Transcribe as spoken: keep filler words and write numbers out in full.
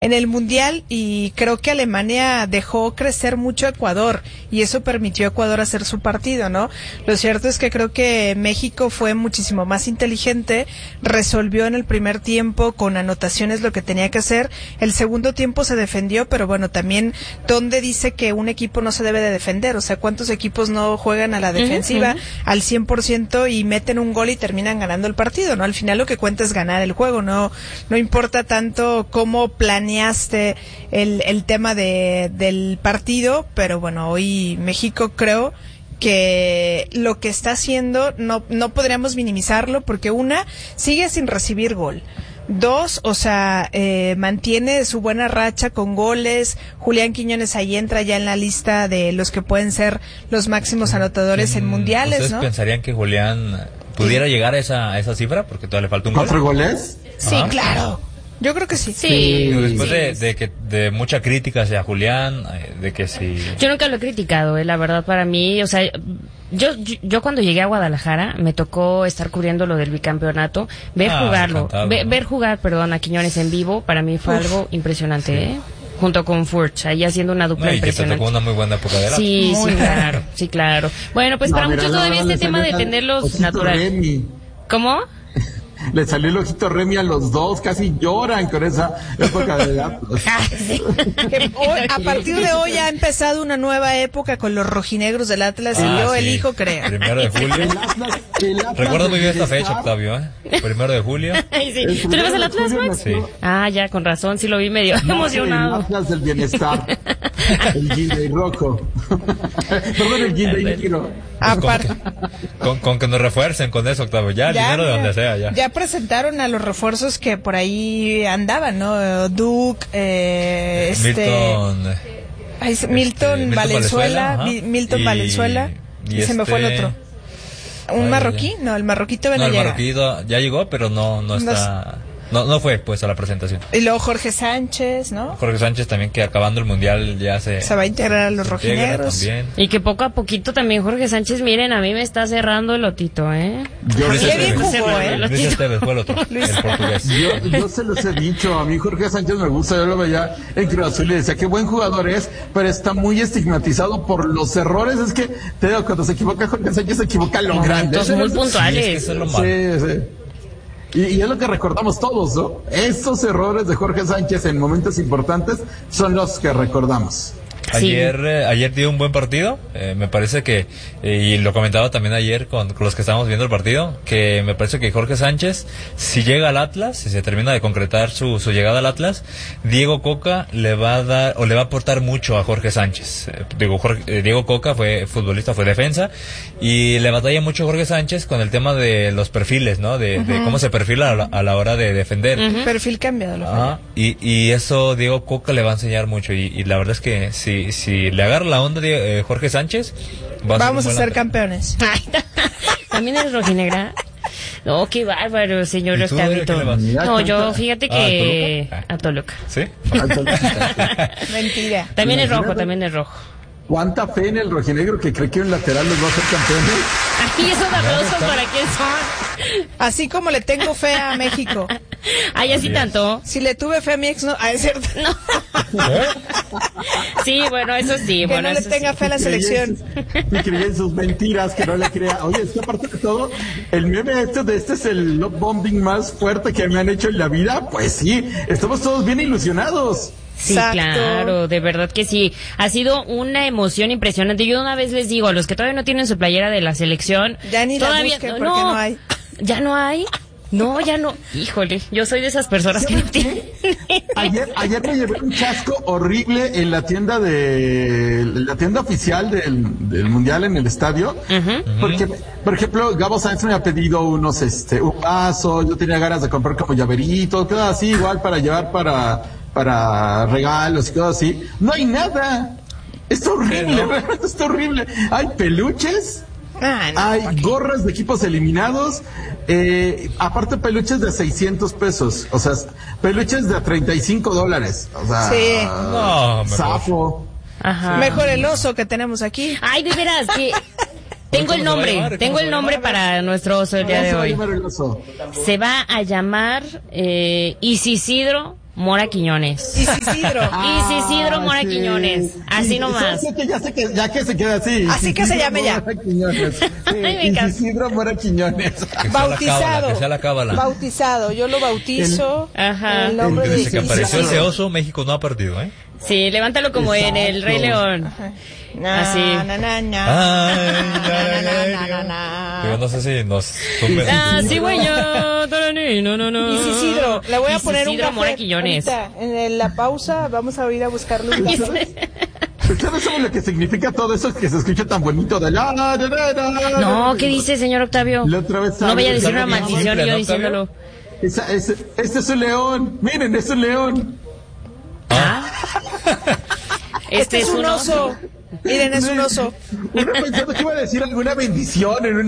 en el Mundial, y creo que Alemania dejó crecer mucho a Ecuador y eso permitió a Ecuador hacer su partido, ¿no? Lo cierto es que creo que México fue muchísimo más inteligente, resolvió en el primer tiempo con anotaciones lo que tenía que hacer, el segundo tiempo se defendió, pero bueno, también ¿dónde dice que un equipo no se debe de defender? O sea, ¿cuántos equipos no juegan a la defensiva uh-huh. al cien por ciento y meten un gol y terminan ganando el partido, ¿no? Al final lo que cuenta es ganar el juego, no no importa tanto cómo planear El, el tema de, del partido, pero bueno, hoy México creo que lo que está haciendo no, no podríamos minimizarlo porque una, sigue sin recibir gol. Dos, o sea, eh, mantiene su buena racha con goles. Julián Quiñones ahí entra ya en la lista de los que pueden ser los máximos anotadores en mundiales, ¿Ustedes ¿no? pensarían que Julián pudiera sí. llegar a esa, a esa cifra? Porque todavía le falta un gol. ¿Cuatro goles? Sí, Ajá. claro. Yo creo que sí. Sí. sí. Después sí. De, de que de mucha crítica hacia Julián, de que sí. Yo nunca lo he criticado, eh, la verdad para mí, o sea, yo, yo yo cuando llegué a Guadalajara me tocó estar cubriendo lo del bicampeonato, ver ah, jugarlo, ve, ¿no? ver jugar, perdón, a Quiñones en vivo, para mí fue Uf. algo impresionante, sí. ¿eh? Junto con Furch, ahí haciendo una dupla no, y impresionante. Que te tocó una muy buena época de la Sí, sí, claro, sí, claro. Bueno, pues no, para mira, muchos todavía este tema de tenerlos naturales. ¿Cómo? Le salió el ojito Remy a los dos, casi lloran con esa época de Atlas. Hoy, a partir de hoy ha empezado una nueva época con los rojinegros del Atlas ah, y yo sí. elijo creer. Primero de julio. El Atlas, el Atlas Recuerdo muy bien esta fecha, Octavio, ¿eh? Primero de julio. Ay, sí. ¿Tú le vas al Atlas, Max? Sí. Ah, ya, con razón, sí lo vi medio no, emocionado. El Atlas del bienestar. El Guinday Rocco. Perdón, el Guinday Negro. Pues con, que, con, con que nos refuercen con eso, Octavio. Ya, ya dinero de donde sea, ya. Ya presentaron a los refuerzos que por ahí andaban, ¿no? Duke, eh, este... Milton... Ay, Milton, este, Milton Valenzuela, Valenzuela, Milton y, Valenzuela, y, y este, se me fue el otro. ¿Un ay, marroquí? No, el marroquito no, no el llega. marroquí ya llegó, pero no, no está... No, no fue pues a la presentación. Y luego Jorge Sánchez, ¿no? Jorge Sánchez también, que acabando el mundial ya se... Se va a integrar a los rojinegros. Y que poco a poquito también Jorge Sánchez, miren, a mí me está cerrando el lotito, ¿eh? Yo Luis Qué bien jugó, ¿eh? Luis Esteves fue el otro, el portugués. Yo, yo se los he dicho, a mí Jorge Sánchez me gusta, yo lo veía en Cruz Azul y decía qué buen jugador es, pero está muy estigmatizado por los errores. Es que, te digo, cuando se equivoca Jorge Sánchez se equivoca lo grande. Momentos muy puntuales. Sí, es que eso es lo malo. Sí, sí. Y, y es lo que recordamos todos, ¿no? Estos errores de Jorge Sánchez en momentos importantes son los que recordamos. Ayer, sí. eh, ayer dio un buen partido, eh, me parece que, eh, y lo comentaba también ayer con, con los que estábamos viendo el partido, que me parece que Jorge Sánchez, si llega al Atlas, si se termina de concretar su, su llegada al Atlas, Diego Coca le va a dar, o le va a aportar mucho a Jorge Sánchez. Eh, digo, Jorge, eh, Diego Coca fue futbolista, fue defensa, y le batalla mucho Jorge Sánchez con el tema de los perfiles, ¿no? De, uh-huh. de cómo se perfila a la, a la hora de defender. Uh-huh. Perfil cambiado. Lo ah, y, y eso Diego Coca le va a enseñar mucho, y, y la verdad es que si Si, si le agarra la onda de eh, Jorge Sánchez, va vamos a, a ser campeones. ¿También eres rojinegra? No, qué bárbaro, señor Octavito. No, yo fíjate que ah, a Toluca. ¿Sí? Mentira. También es rojo, también es rojo. ¿Cuánta fe en el rojinegro que cree que un lateral los va a hacer campeones? Aquí es un aplauso para quién son. Así como le tengo fe a México. Ay, así tanto. Si le tuve fe a mi ex, no. Ah, es cierto. No. ¿Eh? Sí, bueno, eso sí. Que bueno, no le tenga sí. fe a la selección. Y creía en sus mentiras, que no le crea. Oye, es que aparte de todo, el meme este de este es el love bombing más fuerte que me han hecho en la vida. Pues sí, estamos todos bien ilusionados. Sí, Exacto. Claro, de verdad que sí. Ha sido una emoción impresionante. Yo una vez les digo a los que todavía no tienen su playera de la selección, ya ni todavía la busquen no, porque no hay. Ya no hay. No, ya no. Híjole, yo soy de esas personas que no tienen. Ayer, ayer me llevé un chasco horrible en la tienda de la tienda oficial del, del mundial en el estadio, uh-huh. porque, por ejemplo, Gabo Sáenz me ha pedido unos, este, un vaso. Yo tenía ganas de comprar como llaverito, todo así, igual para llevar para para regalos y cosas así. No hay nada. Es horrible, realmente está horrible. Hay peluches. Ah, no, hay gorras de equipos eliminados, eh, aparte peluches de seiscientos pesos, o sea, peluches de treinta y cinco dólares, o sea, sí. No, zafo. Ajá. Mejor el oso que tenemos aquí. Ay, de veras, que tengo el nombre, tengo el nombre para nuestro oso el día de hoy. Se va a llamar eh, Isidro Mora Quiñones. Isidro. Ah, Isidro Mora sí. Quiñones. Así sí, nomás. Que ya, se que, ya que se queda así. Así Isidro que se llame ya. Sí, Isidro Mora Quiñones. Que bautizado. Que sea la cábala. Bautizado. Yo lo bautizo. El, ajá. El nombre Desde de que apareció Isidro. ese oso, México no ha perdido, ¿eh? Sí, levántalo como Exacto. en el Rey León. Ajá. Na, Así. Na, na, na. Ay, na, na, na, na. Yo no sé si nos tumben. Ah, sí, güey, yo. No, no, no. Isidro, le voy a poner un café Mora Quiñones. ahorita. En la pausa vamos a ir a buscarle un café. ¿Sabes lo que significa todo eso que se escucha tan bonito? De la, la, la, la, no, ¿qué dice, señor Octavio? La otra vez no vaya a decir una maldición y yo diciéndolo. Esa, ese, este es un león. Miren, es un león. ¿Ah? Este, este es un oso. oso. Miren, es un oso. Uno pensando que iba a decir alguna bendición en un